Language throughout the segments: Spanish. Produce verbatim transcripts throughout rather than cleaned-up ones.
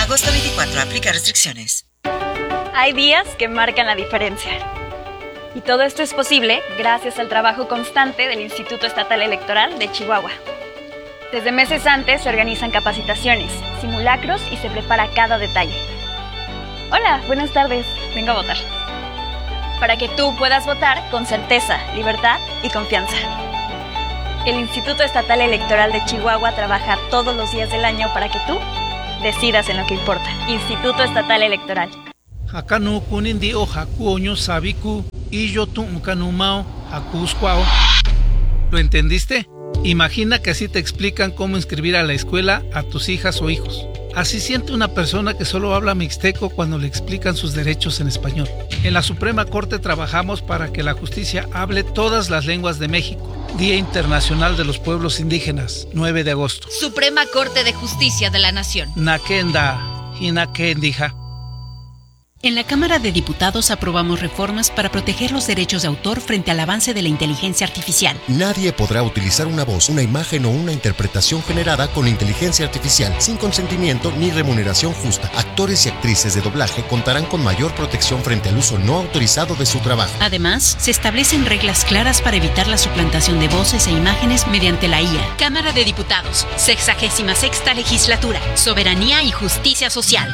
agosto veinticuatro, aplica restricciones. Hay días que marcan la diferencia. Y todo esto es posible gracias al trabajo constante del Instituto Estatal Electoral de Chihuahua. Desde meses antes se organizan capacitaciones, simulacros y se prepara cada detalle. Hola, buenas tardes. Vengo a votar. Para que tú puedas votar con certeza, libertad y confianza. El Instituto Estatal Electoral de Chihuahua trabaja todos los días del año para que tú decidas en lo que importa. Instituto Estatal Electoral. Hakanu kunindi o hakuoño sabiku y yo tu kanumao hakusquao. ¿Lo entendiste? Imagina que así te explican cómo inscribir a la escuela a tus hijas o hijos. Así siente una persona que solo habla mixteco cuando le explican sus derechos en español. En la Suprema Corte trabajamos para que la justicia hable todas las lenguas de México. Día Internacional de los Pueblos Indígenas, nueve de agosto. Suprema Corte de Justicia de la Nación. Nakenda, Hinakendija. En la Cámara de Diputados aprobamos reformas para proteger los derechos de autor frente al avance de la inteligencia artificial. Nadie podrá utilizar una voz, una imagen o una interpretación generada con inteligencia artificial sin consentimiento ni remuneración justa. Actores y actrices de doblaje contarán con mayor protección frente al uso no autorizado de su trabajo. Además, se establecen reglas claras para evitar la suplantación de voces e imágenes mediante la I A. Cámara de Diputados, sexagésima sexta legislatura, soberanía y justicia social.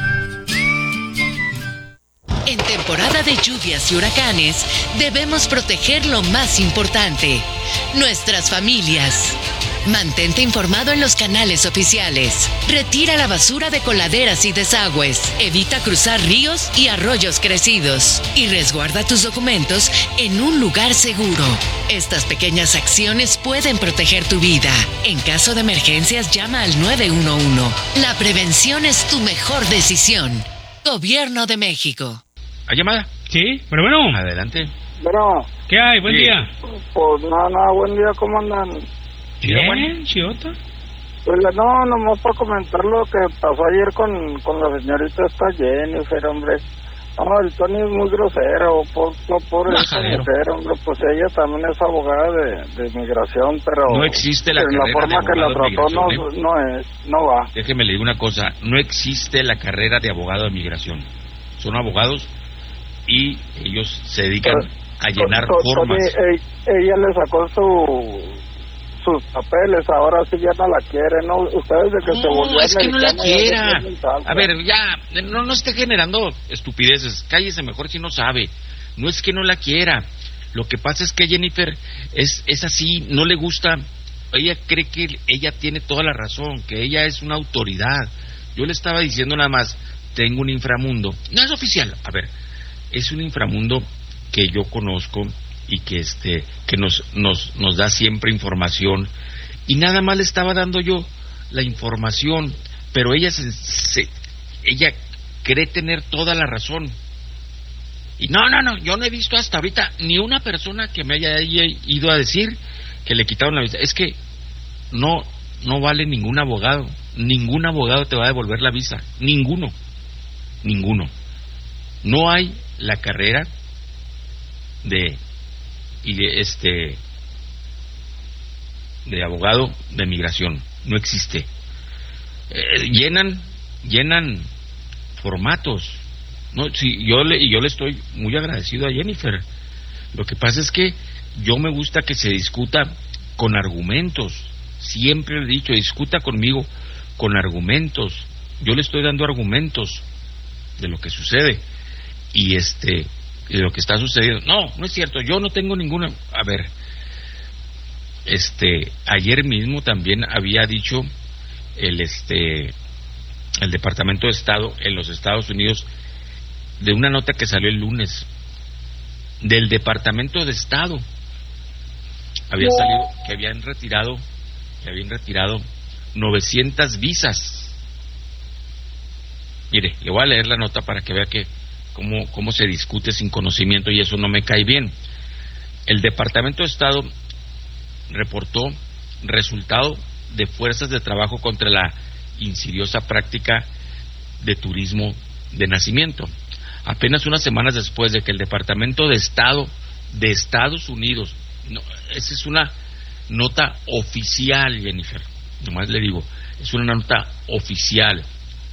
En temporada de lluvias y huracanes, debemos proteger lo más importante, nuestras familias. Mantente informado en los canales oficiales. Retira la basura de coladeras y desagües. Evita cruzar ríos y arroyos crecidos. Y resguarda tus documentos en un lugar seguro. Estas pequeñas acciones pueden proteger tu vida. En caso de emergencias, llama al nueve uno uno. La prevención es tu mejor decisión. Gobierno de México. ¿Hay llamada? Sí, pero bueno. Adelante. Bueno. ¿Qué hay? Buen sí. día. Pues nada, nada, buen día, ¿cómo andan? Bien, Chiota. Pues no, nomás para comentar lo que pasó ayer con, con la señorita esta Jennifer, hombre. No, el Tony es muy grosero, por, no, pobre esta mujer, hombre, pues ella también es abogada de, de migración, pero... No existe la carrera la forma de que la trató no, ¿eh? no es, no va. Déjeme le digo una cosa, no existe la carrera de abogado de migración. Son abogados y ellos se dedican pero, a llenar to, to, formas. Tony, ella le sacó su... sus papeles, ahora sí ya no la quiere, ¿no? Ustedes de que no, se volvió es que no la quiera. A ver, ya, no, no esté generando estupideces, cállese mejor si no sabe. No es que no la quiera. Lo que pasa es que Jennifer es, es así, no le gusta. Ella cree que ella tiene toda la razón, que ella es una autoridad. Yo le estaba diciendo nada más, tengo un inframundo. No es oficial, a ver, es un inframundo que yo conozco y que este que nos nos nos da siempre información y nada más le estaba dando yo la información, pero ella se, se ella cree tener toda la razón. Y no, no, no, yo no he visto hasta ahorita ni una persona que me haya ido a decir que le quitaron la visa. Es que no no vale ningún abogado, ningún abogado te va a devolver la visa, ninguno. Ninguno. No hay la carrera de y de este de abogado de migración, no existe. Eh, llenan llenan formatos, no, sí, yo le y yo le estoy muy agradecido a Jennifer. Lo que pasa es que yo me gusta que se discuta con argumentos. Siempre le he dicho, discuta conmigo con argumentos. Yo le estoy dando argumentos de lo que sucede y este de lo que está sucediendo. No, no es cierto, yo no tengo ninguna... A ver, este, ayer mismo también había dicho el este el Departamento de Estado en los Estados Unidos de una nota que salió el lunes del Departamento de Estado había salido que habían retirado que habían retirado novecientas visas. Mire, le voy a leer la nota para que vea que Cómo, cómo se discute sin conocimiento y eso no me cae bien. El Departamento de Estado reportó resultado de fuerzas de trabajo contra la insidiosa práctica de turismo de nacimiento. Apenas unas semanas después de que el Departamento de Estado de Estados Unidos, no, esa es una nota oficial, Jennifer, nomás le digo, es una nota oficial,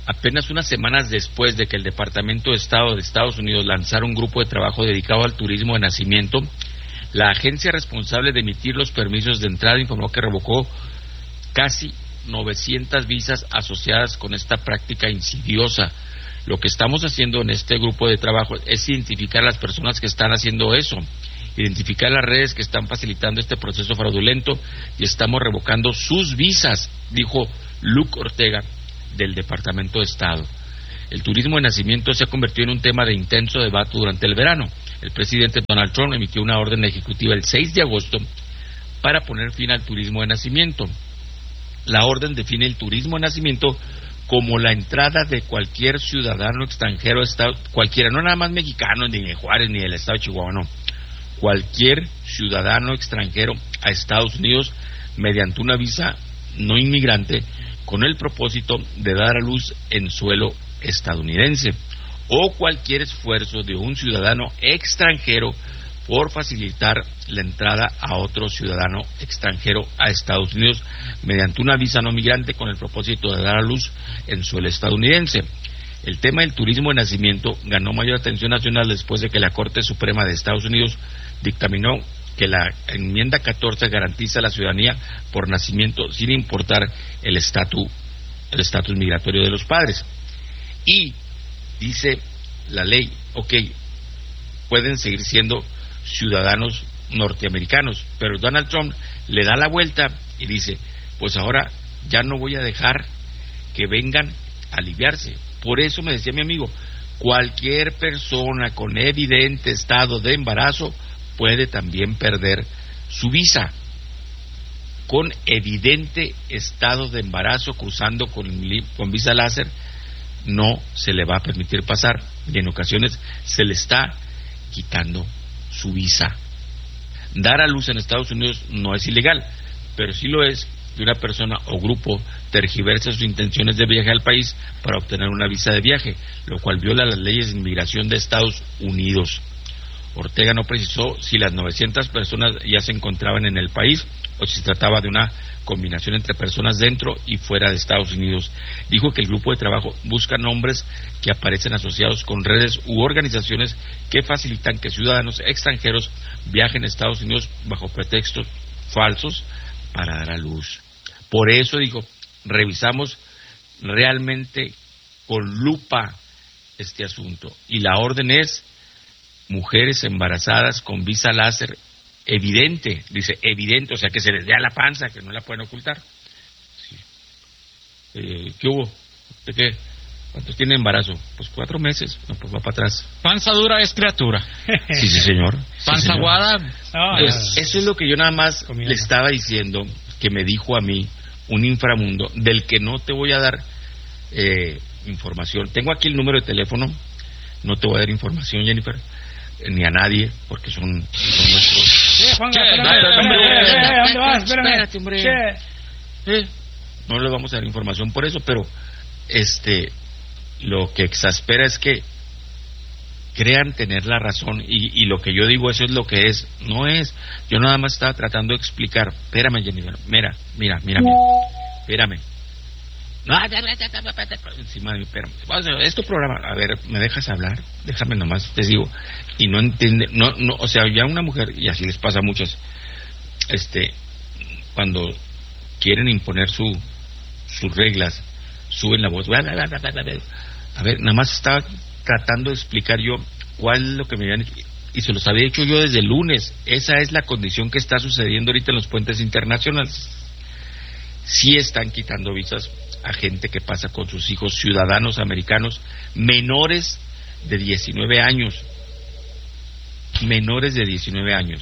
apenas unas semanas después de que el Departamento de Estado de Estados Unidos lanzara un grupo de trabajo dedicado al turismo de nacimiento, la agencia responsable de emitir los permisos de entrada informó que revocó casi novecientas visas asociadas con esta práctica insidiosa. Lo que estamos haciendo en este grupo de trabajo es identificar a las personas que están haciendo eso, identificar las redes que están facilitando este proceso fraudulento y estamos revocando sus visas, dijo Luke Ortega del Departamento de Estado. El turismo de nacimiento se ha convertido en un tema de intenso debate durante el verano. El presidente Donald Trump emitió una orden ejecutiva el seis de agosto para poner fin al turismo de nacimiento. La orden define el turismo de nacimiento como la entrada de cualquier ciudadano extranjero, estado, cualquiera, no nada más mexicano, ni de Juárez, ni del estado de Chihuahua, no. Cualquier ciudadano extranjero a Estados Unidos mediante una visa no inmigrante con el propósito de dar a luz en suelo estadounidense, o cualquier esfuerzo de un ciudadano extranjero por facilitar la entrada a otro ciudadano extranjero a Estados Unidos mediante una visa no migrante con el propósito de dar a luz en suelo estadounidense. El tema del turismo de nacimiento ganó mayor atención nacional después de que la Corte Suprema de Estados Unidos dictaminó que la enmienda catorce garantiza la ciudadanía por nacimiento sin importar el estatus el estatus migratorio de los padres. Y dice la ley, ok, pueden seguir siendo ciudadanos norteamericanos, pero Donald Trump le da la vuelta y dice, pues ahora ya no voy a dejar que vengan a aliviarse. Por eso me decía mi amigo, cualquier persona con evidente estado de embarazo puede también perder su visa. Con evidente estado de embarazo cruzando con, con visa láser no se le va a permitir pasar y en ocasiones se le está quitando su visa. Dar a luz en Estados Unidos no es ilegal, pero sí lo es que una persona o grupo tergiversa sus intenciones de viaje al país para obtener una visa de viaje, lo cual viola las leyes de inmigración de Estados Unidos. Ortega no precisó si las novecientas personas ya se encontraban en el país o si se trataba de una combinación entre personas dentro y fuera de Estados Unidos. Dijo que el grupo de trabajo busca nombres que aparecen asociados con redes u organizaciones que facilitan que ciudadanos extranjeros viajen a Estados Unidos bajo pretextos falsos para dar a luz. Por eso, dijo, revisamos realmente con lupa este asunto y la orden es mujeres embarazadas con visa láser evidente, dice evidente, o sea que se les vea la panza, que no la pueden ocultar. Sí. Eh, ¿Qué hubo? ¿De qué? ¿Cuántos tienen embarazo? Pues cuatro meses, no, pues va para atrás. Panza dura es criatura. Sí, sí, señor. Sí, Panza señor. aguada. Oh, pues, eso es lo que yo nada más comiendo. Le estaba diciendo, que me dijo a mí un inframundo, del que no te voy a dar eh, información. Tengo aquí el número de teléfono, no te voy a dar información, Jennifer, ni a nadie, porque son, son nuestros... Sí, Juan, ¿dónde vas? Espérame. Espérate, hombre. Eh, no le vamos a dar información por eso, pero este, lo que exaspera es que crean tener la razón y, y lo que yo digo, eso es lo que es, no es. Yo nada más estaba tratando de explicar. Espérame, Jennifer, mira, mira, mira, mira. Espérame. No, encima de mí, espérame. Es tu programa. A ver, ¿me dejas hablar? Déjame nomás, te digo. Y no entiende, no, no, o sea, ya una mujer, y así les pasa a muchas, este, cuando quieren imponer su, sus reglas, suben la voz. A ver, nada más estaba tratando de explicar yo cuál es lo que me habían, y se los había hecho yo desde el lunes. Esa es la condición que está sucediendo ahorita en los puentes internacionales. Sí están quitando visas a gente que pasa con sus hijos ciudadanos americanos menores de diecinueve años. Menores de diecinueve años.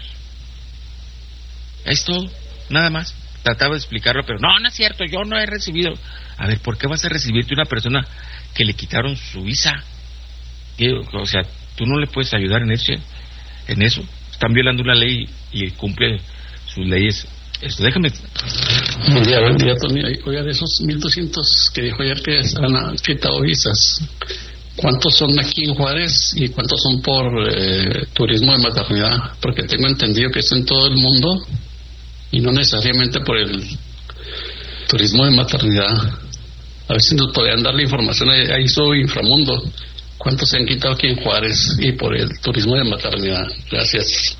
Es todo, nada más. Trataba de explicarlo, pero no, no es cierto, yo no he recibido. A ver, ¿por qué vas a recibirte una persona que le quitaron su visa? O sea, tú no le puedes ayudar en eso, en eso. Están violando una ley y cumple sus leyes. Esto, déjame. Buen día, buen día, Tony. Oiga, de esos mil doscientos que dijo ayer que se han quitado visas, ¿cuántos son aquí en Juárez y cuántos son por eh, turismo de maternidad? Porque tengo entendido que es en todo el mundo y no necesariamente por el turismo de maternidad. A ver si nos podrían dar la información ahí, ahí su inframundo. ¿Cuántos se han quitado aquí en Juárez y por el turismo de maternidad? Gracias.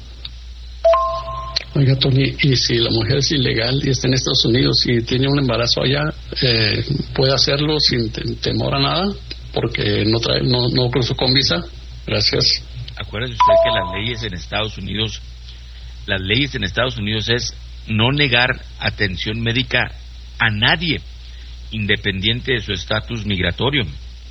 Oiga, Tony, ¿y si la mujer es ilegal y está en Estados Unidos y tiene un embarazo allá, eh, puede hacerlo sin te- temor a nada? Porque no trae, no, no cruzó con visa. Gracias. Acuérdese usted que las leyes en Estados Unidos, las leyes en Estados Unidos es no negar atención médica a nadie, independiente de su estatus migratorio.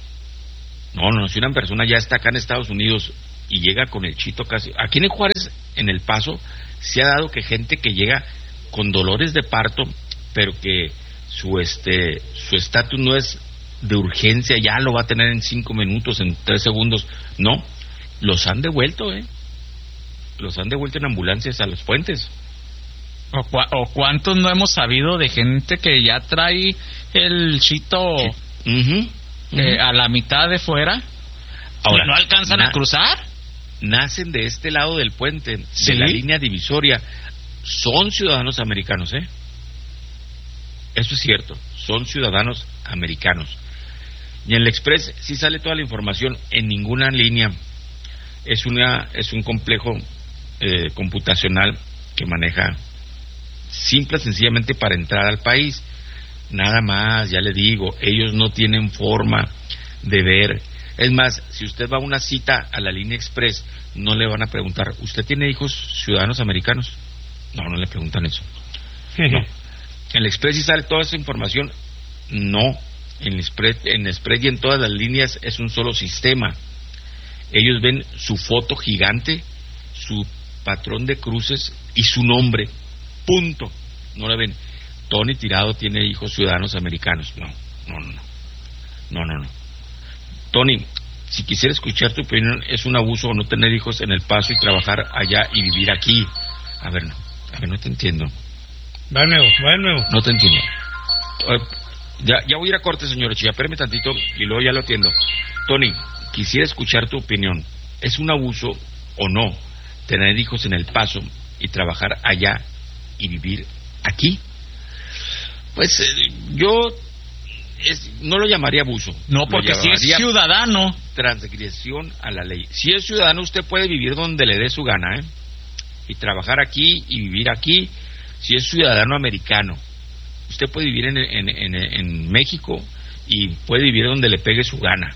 No, no, si una persona ya está acá en Estados Unidos y llega con el chito casi... Aquí en Juárez, en El Paso, se ha dado que gente que llega con dolores de parto, pero que su este su estatus no es de urgencia, ya lo va a tener en cinco minutos, en tres segundos. No, los han devuelto, ¿eh? Los han devuelto en ambulancias a los puentes. O, cua- o cuántos no hemos sabido de gente que ya trae el chito Sí. Uh-huh. eh, a la mitad de fuera. Ahora, y no alcanzan na- a cruzar. Nacen de este lado del puente, Sí. de la línea divisoria, son ciudadanos americanos, ¿eh? Eso es cierto, son ciudadanos americanos. Y en el Express sí sale toda la información, en ninguna línea. Es una es un complejo eh, computacional que maneja simple y sencillamente para entrar al país. Nada más, ya le digo, ellos no tienen forma de ver. Es más, si usted va a una cita a la línea Express, no le van a preguntar, ¿usted tiene hijos ciudadanos americanos? No, no le preguntan eso. No. En el Express sí sale toda esa información. No, en el Express, en el Express y en todas las líneas es un solo sistema. Ellos ven su foto gigante, su patrón de cruces y su nombre. Punto. No le ven, Tony Tirado tiene hijos ciudadanos americanos. No, no, no, no. No, no, no. Tony, si quisiera escuchar tu opinión, ¿es un abuso o no tener hijos en El Paso y trabajar allá y vivir aquí? A ver, no, a ver, no te entiendo. Va de nuevo, va de nuevo. No te entiendo. Eh, ya, ya voy a ir a corte, señor Chía, espérame tantito y luego ya lo atiendo. Tony, quisiera escuchar tu opinión. ¿Es un abuso o no tener hijos en El Paso y trabajar allá y vivir aquí? Pues eh, yo es, no lo llamaría abuso. No, porque si es ciudadano. Transgresión a la ley. Si es ciudadano, usted puede vivir donde le dé su gana, ¿eh? Y trabajar aquí y vivir aquí. Si es ciudadano americano, usted puede vivir en, en, en, en México y puede vivir donde le pegue su gana.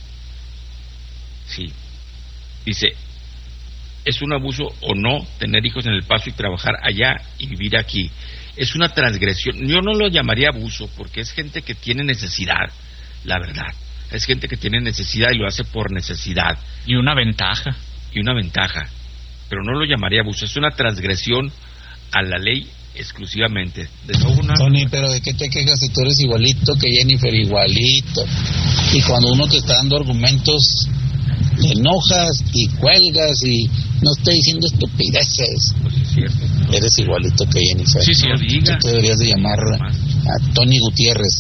Sí. Dice, ¿es un abuso o no tener hijos en El Paso y trabajar allá y vivir aquí? Es una transgresión. Yo no lo llamaría abuso porque es gente que tiene necesidad, la verdad. Es gente que tiene necesidad y lo hace por necesidad. Y una ventaja. Y una ventaja. Pero no lo llamaría abuso. Es una transgresión a la ley exclusivamente. De nuevo una... Tony, pero ¿de qué te quejas si tú eres igualito que Jennifer? Igualito. Y cuando uno te está dando argumentos, te enojas y cuelgas y no estoy diciendo estupideces. Pues es cierto. Eres igualito que Jennifer. Sí, sí, no diga. Tú te deberías de llamar a Tony Gutiérrez.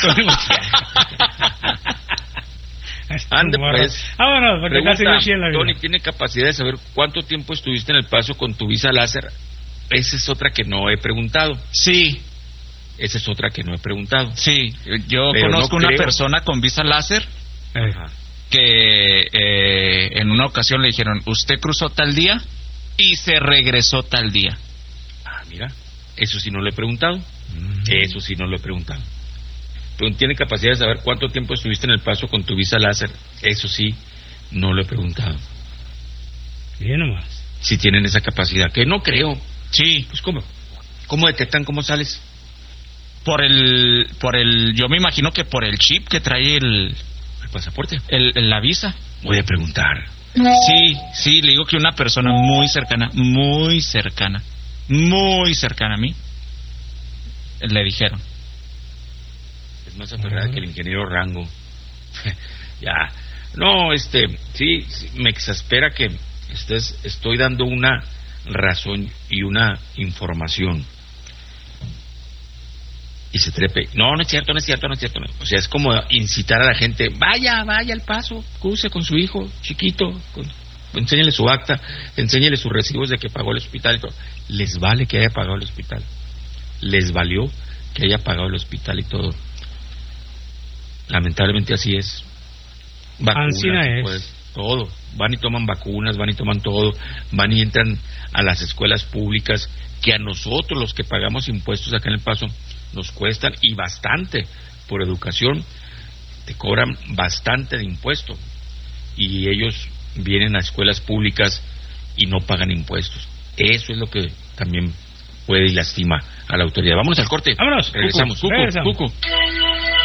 Ande pues. Vámonos, porque Pregunta, casi no chilla la vida. Tony, ¿tiene capacidad de saber cuánto tiempo estuviste en El Paso con tu visa láser? Esa es otra que no he preguntado. Sí. Esa es otra que no he preguntado. Sí, yo Pero conozco no una creo. persona con visa láser Ajá. que eh, en una ocasión le dijeron, usted cruzó tal día y se regresó tal día. Ah, mira, eso sí no lo he preguntado. Mm. Eso sí no lo he preguntado. Pero tiene capacidad de saber cuánto tiempo estuviste en El Paso con tu visa láser. Eso sí, no lo he preguntado. Bien nomás. Si tienen esa capacidad, que no creo. Sí. Pues cómo, cómo detectan cómo sales. Por el, por el, yo me imagino que por el chip que trae el, El pasaporte. el, el- la visa. Voy a preguntar. Sí, sí, le digo que una persona muy cercana, muy cercana, muy cercana a mí, le dijeron. Es más aferrada que el ingeniero Rango. Ya. No, este, sí, sí, me exaspera que estés, estoy dando una razón y una información. Y se trepe. No, no es cierto, no es cierto, no es cierto. No. O sea, es como incitar a la gente, vaya, vaya al Paso, cruce con su hijo chiquito, con, enséñele su acta, enséñele sus recibos de que pagó el hospital y todo. Les vale que haya pagado el hospital. Les valió que haya pagado el hospital y todo. Lamentablemente así es. Vacunas, Ancina es. pues, todo. Van y toman vacunas, van y toman todo, van y entran a las escuelas públicas que a nosotros, los que pagamos impuestos acá en El Paso, nos cuestan y bastante por educación, te cobran bastante de impuesto y ellos vienen a escuelas públicas y no pagan impuestos. Eso es lo que también puede y lastima a la autoridad. Vámonos al corte. Vámonos. Regresamos. Cucu, Cucu, regresamos. Cucu.